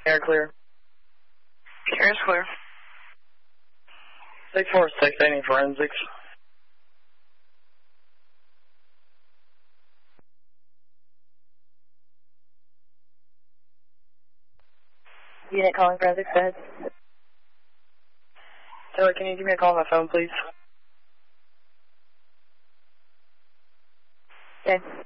Air clear. Air is clear. 646, any forensics? Unit calling forensics, go ahead. Taylor, can you give me a call on my phone, please? Okay.